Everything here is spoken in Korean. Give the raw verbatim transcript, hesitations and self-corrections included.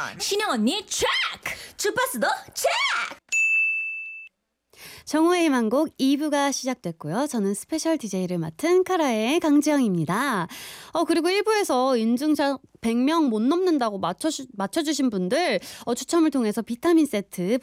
신영 언니 체크! 주파수도 체크! 정호의 만곡 이 부가 시작됐고요. 저는 스페셜 디제이를 맡은 카라의 강지영입니다. 어, 그리고 일 부에서 인증샷 백 명 못 넘는다고 맞춰주, 맞춰주신 분들 어, 추첨을 통해서 비타민 세트